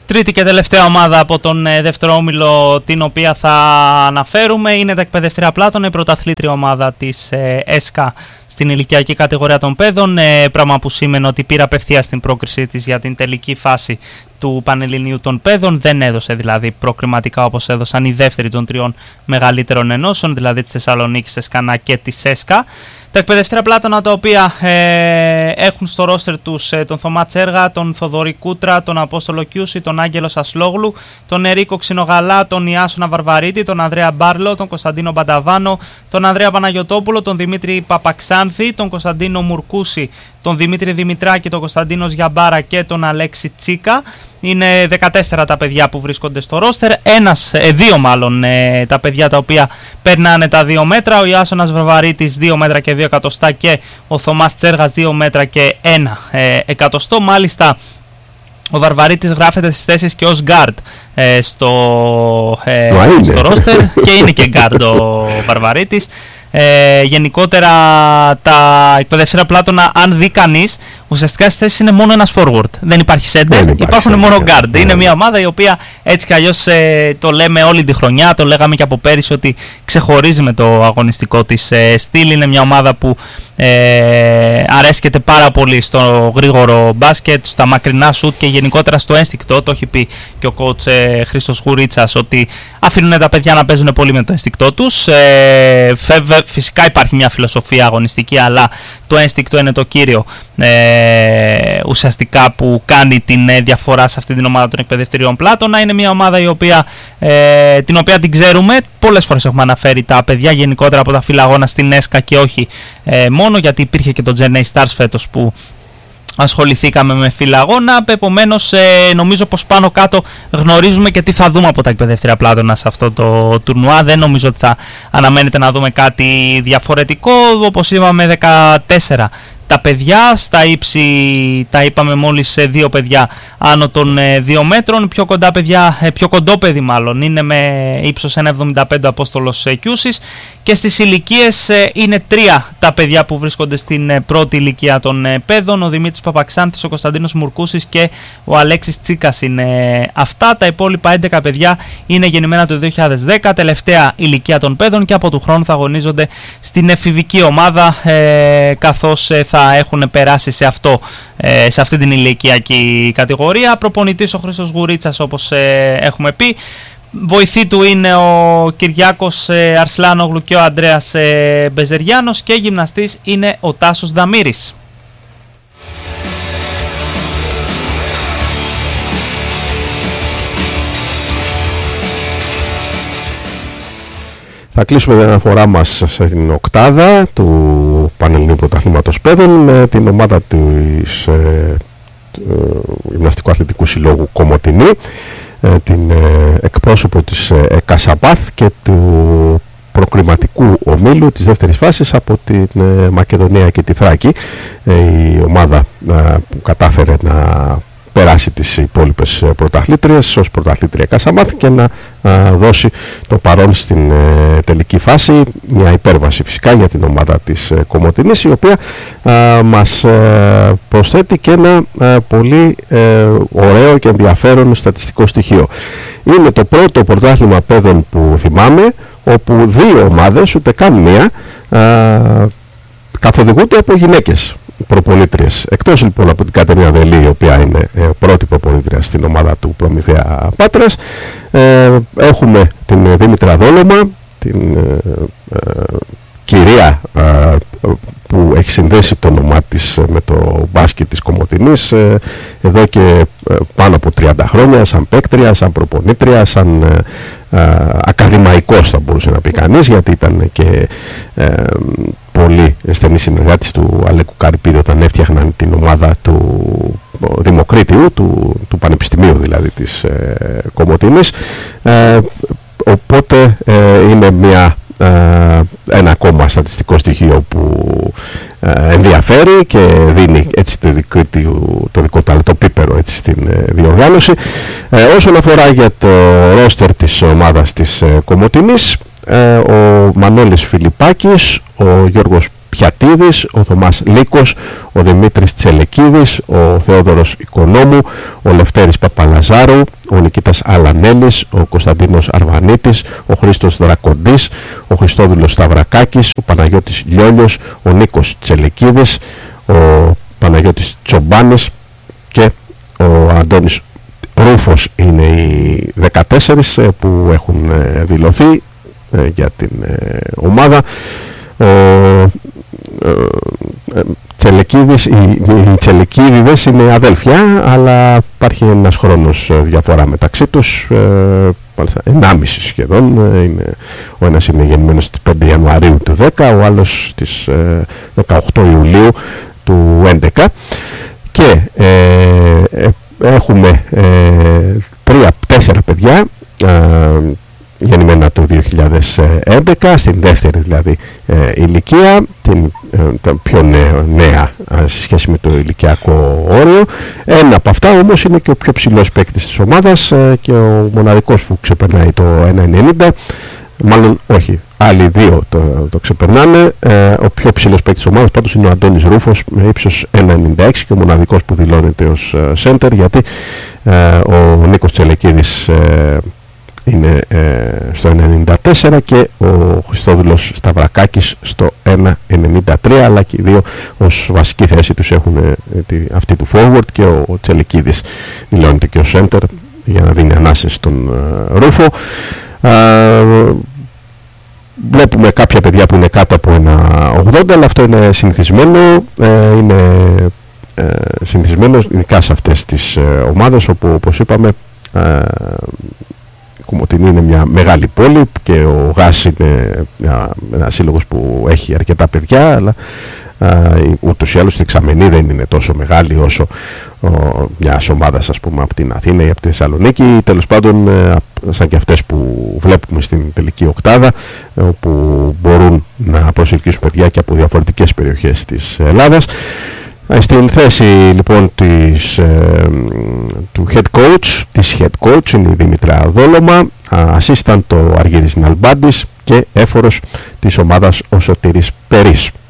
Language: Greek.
Τρίτη και τελευταία ομάδα από τον δεύτερο όμιλο, την οποία θα αναφέρουμε, είναι τα Εκπαιδευτήρια Πλάτωνα, η πρωταθλήτρια ομάδα της ΕΣΚΑ στην ηλικιακή κατηγορία των παιδών, πράγμα που σήμαινε ότι πήρε απευθείας την πρόκρισή της για την τελική φάση του Πανελληνίου των Παιδών. Δεν έδωσε δηλαδή προκριματικά όπως έδωσαν οι δεύτεροι των τριών μεγαλύτερων ενώσεων, δηλαδή της Θεσσαλονίκης, της ΕΣΚΑΝΑ και της ΕΣΚΑ. Τα Εκπαιδευτήρια Πλάτωνα, τα οποία έχουν στο ρόστερ τους τον Θωμά Τσέργα, τον Θοδωρή Κούτρα, τον Απόστολο Κιούση, τον Άγγελο Σασλόγλου, τον Ερίκο Ξινογαλά, τον Ιάσονα Βαρβαρίτη, τον Ανδρέα Μπάρλο, τον Κωνσταντίνο Μπανταβάνο, τον Ανδρέα Παναγιωτόπουλο, τον Δημήτρη Παπαξάνθη, τον Κωνσταντίνο Μουρκούση, τον Δημήτρη Δημητράκη, τον Κωνσταντίνο Γιαμπάρα και τον Αλέξη Τσίκα. Είναι 14 τα παιδιά που βρίσκονται στο ρόστερ. Δύο μάλλον τα παιδιά τα οποία περνάνε τα 2 μέτρα. Ο Ιάσονας Βαρβαρίτης 2 μέτρα και 2 εκατοστά και ο Θωμάς Τσέργας 2 μέτρα και 1 εκατοστό. Μάλιστα ο Βαρβαρίτης γράφεται στις θέσεις και ως guard στο ρόστερ και είναι και guard ο Βαρβαρίτης. Γενικότερα τα Εκπαιδευτήρια Πλάτωνα, αν δει κανείς, ουσιαστικά στις θέσεις είναι μόνο ένας forward. Δεν υπάρχει center, υπάρχουν μόνο guard. Είναι μια ομάδα η οποία έτσι κι αλλιώς το λέμε όλη τη χρονιά, το λέγαμε και από πέρυσι, ότι ξεχωρίζει με το αγωνιστικό της στυλ. Είναι μια ομάδα που αρέσκεται πάρα πολύ στο γρήγορο μπάσκετ, στα μακρινά σουτ και γενικότερα στο ένστικτο. Το έχει πει και ο coach Χρήστος Γουρίτσας, ότι αφήνουν τα παιδιά να παίζουν πολύ με το ένστικτό τους. Φυσικά υπάρχει μια φιλοσοφία αγωνιστική, αλλά το ένστικτο είναι το κύριο ουσιαστικά που κάνει την διαφορά σε αυτή την ομάδα των Εκπαιδευτηρίων Πλάτωνα. Είναι μια ομάδα την οποία την ξέρουμε. Πολλές φορές έχουμε αναφέρει τα παιδιά γενικότερα από τα φιλαγώνα στην ΕΣΚΑ και όχι μόνο, γιατί υπήρχε και το Journey Stars φέτος που ασχοληθήκαμε με φιλαγώνα. Επομένως νομίζω πως πάνω κάτω γνωρίζουμε και τι θα δούμε από τα Εκπαιδευτήρια Πλάτωνα σε αυτό το τουρνουά. Δεν νομίζω ότι θα αναμένεται να δούμε κάτι διαφορετικό. Όπως είπαμε, 14 τα παιδιά, στα ύψη τα είπαμε μόλις 2 παιδιά άνω των 2 μέτρων. Πιο κοντό παιδί μάλλον είναι με ύψος 1,75 Απόστολος Κιούσης, και στις ηλικίες είναι 3 τα παιδιά που βρίσκονται στην πρώτη ηλικία των παιδών. Ο Δημήτρης Παπαξάνθης, ο Κωνσταντίνος Μουρκούσης και ο Αλέξης Τσίκας είναι αυτά. Τα υπόλοιπα 11 παιδιά είναι γεννημένα το 2010, τελευταία ηλικία των παιδών, και από του χρόνου θα αγωνίζονται στην εφηβική ομάδα, καθώς θα έχουν περάσει σε αυτή την ηλικιακή κατηγορία. Προπονητής ο Χρήστος Γουρίτσας, όπως έχουμε πει. Βοηθή του είναι ο Κυριάκος Αρσλάνογλου και ο Ανδρέας Μπεζεριάνος, και γυμναστής είναι ο Τάσος Δαμύρης. Θα κλείσουμε την αναφορά μας στην οκτάδα του Πανελληνίου Πρωταθλήματος Παιδών με την ομάδα της Γυμναστικού Αθλητικού Συλλόγου Κομοτηνή, την εκπρόσωπο της ΕΚΑΣΑΠΑΘ και του προκριματικού ομίλου της δεύτερης φάσης από την Μακεδονία και τη Θράκη, η ομάδα που κατάφερε να περάσει τις υπόλοιπες πρωταθλήτριες ως πρωταθλήτρια ΚΑΣΑΜΑΘ και να δώσει το παρόν στην τελική φάση. Μια υπέρβαση φυσικά για την ομάδα της Κομοτηνής, η οποία μας προσθέτει και ένα πολύ ωραίο και ενδιαφέρον στατιστικό στοιχείο. Είναι το πρώτο πρωτάθλημα παιδών που θυμάμαι όπου 2 ομάδες, ούτε καν μία, καθοδηγούνται από γυναίκες προπονήτριες. Εκτός λοιπόν από την Κατερίνα Δελή, η οποία είναι πρώτη προπονήτρια στην ομάδα του Προμηθέα Πάτρας, έχουμε την Δήμητρα Δόλωμα, την κυρία που έχει συνδέσει το όνομά της με το μπάσκετ της Κομοτηνής εδώ και πάνω από 30 χρόνια, σαν παίκτρια, σαν προπονήτρια, σαν ακαδημαϊκός θα μπορούσε να πει κανείς, γιατί ήταν και πολύ στενή συνεργάτης του Αλέκου Καρυπίδη όταν έφτιαχναν την ομάδα του Δημοκρίτιου, του Πανεπιστημίου δηλαδή της Κομοτηνής. Οπότε είναι ένα ακόμα στατιστικό στοιχείο που ενδιαφέρει και δίνει έτσι το δικό του το πίπερο έτσι στην διοργάνωση. Όσον αφορά για το ρόστερ της ομάδας της Κομοτηνής, ο Μανώλης Φιλιππάκης, ο Γιώργος Πιατίδης, ο Θωμάς Λύκος, ο Δημήτρης Τσελεκίδης, ο Θεόδωρος Οικονόμου, ο Λευτέρης Παπαλαζάρου, ο Νικήτας Αλανέλης, ο Κωνσταντίνος Αρβανίτης, ο Χρήστος Δρακοντής, ο Χριστόδουλος Σταυρακάκης, ο Παναγιώτης Λιόλιος, ο Νίκος Τσελεκίδης, ο Παναγιώτης Τσομπάνης και ο Αντώνης Ρούφος. Είναι οι 14 που έχουν δηλωθεί για την ομάδα. Οι Τσελεκίδηδες είναι αδέλφια, αλλά υπάρχει ένας χρόνος διαφορά μεταξύ τους, 1,5 σχεδόν. Ο ένας είναι γεννημένος στις 5 Ιανουαρίου του 10, ο άλλος στις 18 Ιουλίου του 11, και έχουμε 3-4 παιδιά γεννημένα το 2011, στην δεύτερη δηλαδή ηλικία, την πιο νέα σε σχέση με το ηλικιακό όριο. Ένα από αυτά όμως είναι και ο πιο ψηλός παίκτης της ομάδας και ο μοναδικός που ξεπερνάει το 1,90, μάλλον όχι, άλλοι δύο το ξεπερνάνε. Ο πιο ψηλός παίκτης της ομάδας πάντως είναι ο Αντώνης Ρούφος με ύψος 1,96 και ο μοναδικός που δηλώνεται ως center, γιατί ο Νίκος Τσελεκίδης είναι στο 1,94 και ο Χριστόδουλος Σταυρακάκης στο 1,93, αλλά και οι δύο ως βασική θέση τους έχουν αυτή του forward, και ο Τσελεκίδης δηλώνεται και ο center για να δίνει ανάσες στον Ρούφο. Βλέπουμε κάποια παιδιά που είναι κάτω από 1,80, αλλά αυτό είναι συνηθισμένο. Είναι συνηθισμένο ειδικά σε αυτές τις ομάδες, όπου όπως είπαμε Κομοτηνή είναι μια μεγάλη πόλη και ο ΓΑΣ είναι ένα σύλλογος που έχει αρκετά παιδιά, αλλά ούτως ή άλλως η Ξαμενή δεν είναι τόσο μεγάλη όσο μια ομάδα, ας πούμε, από την Αθήνα ή από τη Θεσσαλονίκη, τέλος πάντων σαν και αυτές που βλέπουμε στην τελική οκτάδα, όπου μπορούν να προσελκύσουν παιδιά και από διαφορετικές περιοχές της Ελλάδας. Στην θέση λοιπόν του head coach είναι η Δήμητρα Δόλωμα, assistant ο Αργύρης Ναλμπάντης και έφορος της ομάδας ο Σωτήρης Περής.